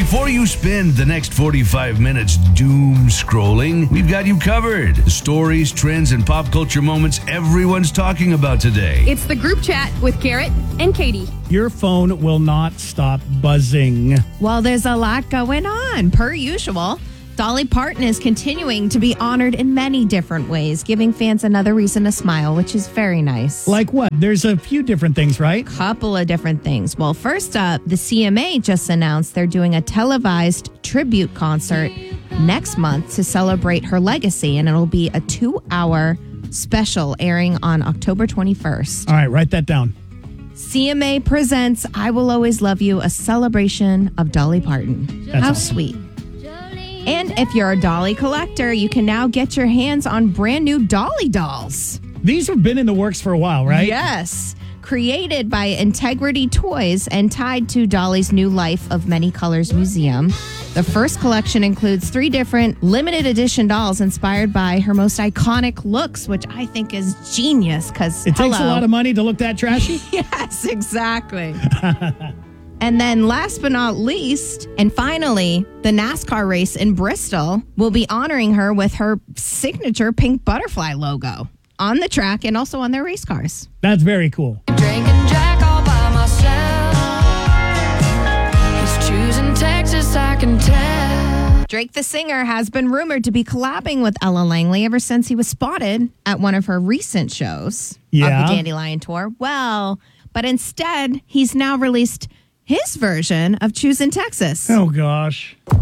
Before you spend the next 45 minutes doom scrolling, we've got you covered. The stories, trends, and pop culture moments everyone's talking about today. It's the group chat with Garrett and Katie. Your phone will not stop buzzing. Well, there's a lot going on. Per usual, Dolly Parton is continuing to be honored in many different ways, giving fans another reason to smile, which is very nice. Like what? There's a few different things, right? Couple of different things. Well, first up, the CMA just announced they're doing a televised tribute concert next month to celebrate her legacy, and it'll be a 2-hour special airing on October 21st. All right, write that down. CMA presents I Will Always Love You, a celebration of Dolly Parton. That's How awesome. sweet. And if you're a Dolly collector, you can now get your hands on brand new Dolly dolls. These have been in the works for a while, right? Yes. Created by Integrity Toys and tied to Dolly's New Life of Many Colors Museum. The first collection includes 3 different limited edition dolls inspired by her most iconic looks, which I think is genius because It takes a lot of money to look that trashy? Yes, exactly. And then last but not least, and finally, the NASCAR race in Bristol will be honoring her with her signature pink butterfly logo on the track and also on their race cars. That's very cool. Drinking Jack all by myself. He's choosing Texas, I can tell. Drake the singer has been rumored to be collabing with Ella Langley ever since he was spotted at one of her recent shows of Yeah. the Dandelion Tour. Well, but instead, he's now released his version of Choosing Texas. Oh, gosh.